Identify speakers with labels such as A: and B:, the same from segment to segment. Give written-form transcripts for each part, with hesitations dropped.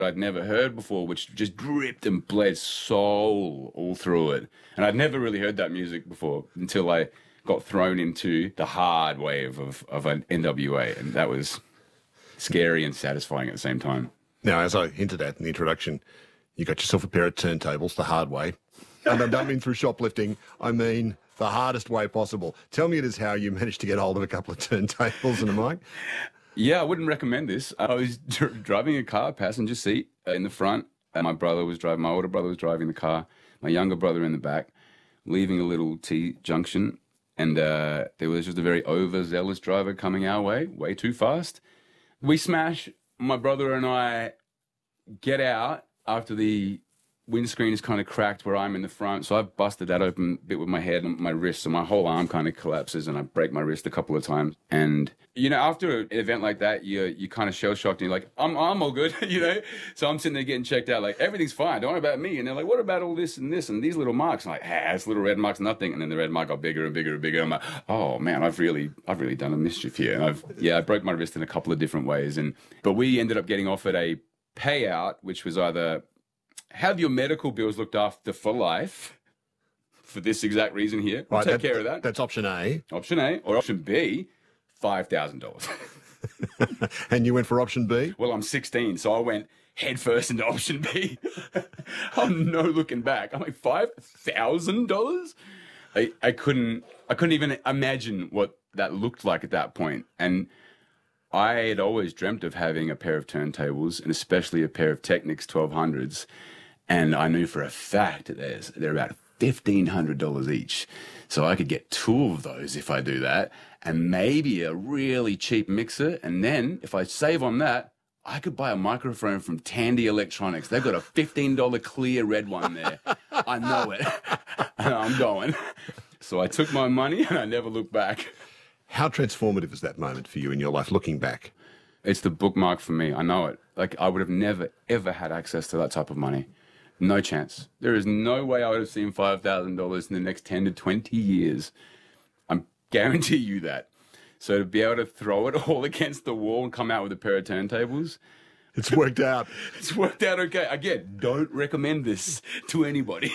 A: I'd never heard before, which just dripped and bled soul all through it. And I'd never really heard that music before until I got thrown into the hard wave of an NWA, and that was scary and satisfying at the same time.
B: Now, as I hinted at in the introduction, you got yourself a pair of turntables the hard way. And I don't mean through shoplifting, I mean the hardest way possible. Tell me it is how you managed to get hold of a couple of turntables and a mic.
A: Yeah, I wouldn't recommend this. I was driving a car, passenger seat in the front, and my older brother was driving the car, my younger brother in the back, leaving a little T junction, and there was just a very overzealous driver coming our way too fast. We smash, my brother and I get out after the windscreen is kind of cracked where I'm in the front, so I've busted that open a bit with my head and my wrist, so my whole arm kind of collapses and I break my wrist a couple of times. And, you know, after an event like that, you're kind of shell-shocked and you're like, I'm all good, you know? So I'm sitting there getting checked out, like, everything's fine, don't worry about me. And they're like, what about all this and these little marks? I'm like, this little red mark's nothing. And then the red mark got bigger and bigger and bigger. I'm like, oh man, I've really done a mischief here. And I broke my wrist in a couple of different ways. But we ended up getting offered a payout, which was either have your medical bills looked after for life for this exact reason here. We'll take care of that.
B: That's option A.
A: Option A. Or option B, $5,000.
B: And you went for option B?
A: Well, I'm 16, so I went head first into option B. I'm no looking back. I'm like, $5,000? I couldn't even imagine what that looked like at that point. And I had always dreamt of having a pair of turntables, and especially a pair of Technics 1200s. And I knew for a fact that they're about $1,500 each. So I could get 2 of those if I do that, and maybe a really cheap mixer. And then if I save on that, I could buy a microphone from Tandy Electronics. They've got a $15 clear red one there. I know it. I'm going. So I took my money and I never looked back.
B: How transformative is that moment for you in your life, looking back?
A: It's the bookmark for me. I know it. Like, I would have never, ever had access to that type of money. No chance. There is no way I would have seen $5,000 in the next 10 to 20 years. I guarantee you that. So to be able to throw it all against the wall and come out with a pair of turntables,
B: it's worked out.
A: It's worked out okay. Again, don't recommend this to anybody.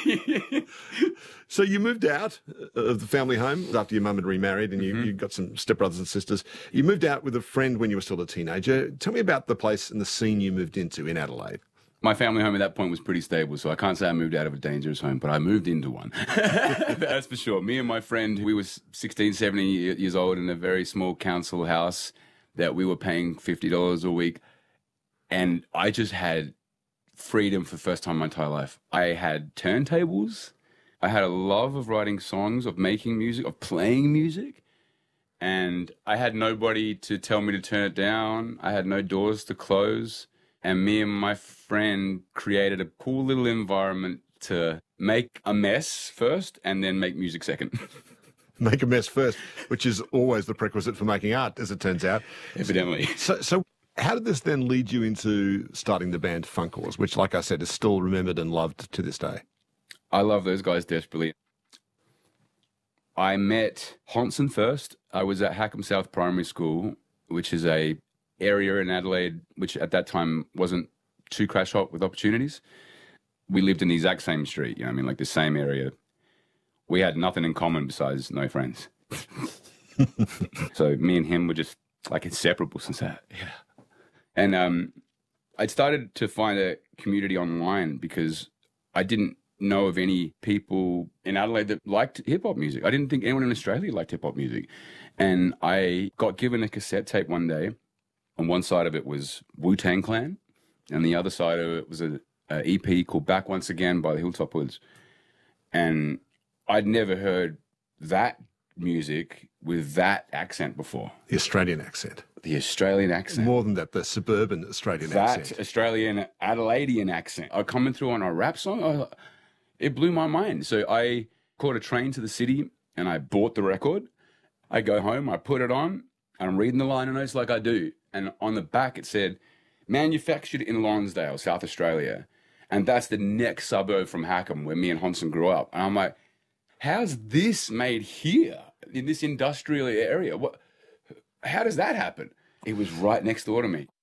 B: So you moved out of the family home after your mum had remarried and you got some stepbrothers and sisters. You moved out with a friend when you were still a teenager. Tell me about the place and the scene you moved into in Adelaide.
A: My family home at that point was pretty stable, so I can't say I moved out of a dangerous home, but I moved into one. That's for sure. Me and my friend, we were 16, 17 years old in a very small council house that we were paying $50 a week. And I just had freedom for the first time in my entire life. I had turntables. I had a love of writing songs, of making music, of playing music. And I had nobody to tell me to turn it down. I had no doors to close. And me and my friend created a cool little environment to make a mess first and then make music second.
B: Make a mess first, which is always the prerequisite for making art, as it turns out.
A: Evidently.
B: So how did this then lead you into starting the band Funk Wars, which, like I said, is still remembered and loved to this day?
A: I love those guys desperately. I met Honson first. I was at Hackham South Primary School, which is a area in Adelaide which at that time wasn't too crash hot with opportunities. We lived in the exact same street, you know what I mean, like the same area. We had nothing in common besides no friends. So me and him were just like inseparable since that. Yeah. And I'd started to find a community online because I didn't know of any people in Adelaide that liked hip-hop music. I didn't think anyone in Australia liked hip-hop music. And I got given a cassette tape one day. On one side of it was Wu-Tang Clan, and the other side of it was a EP called Back Once Again by the Hilltop Hoods. And I'd never heard that music with that accent before.
B: The Australian accent.
A: The Australian accent.
B: More than that, the suburban Australian accent.
A: That Australian Adelaidean accent. Coming through on a rap song, it blew my mind. So I caught a train to the city and I bought the record. I go home, I put it on, and I'm reading the liner notes like I do. And on the back it said, manufactured in Lonsdale, South Australia. And that's the next suburb from Hackham where me and Honson grew up. And I'm like, how's this made here in this industrial area? How does that happen? It was right next door to me.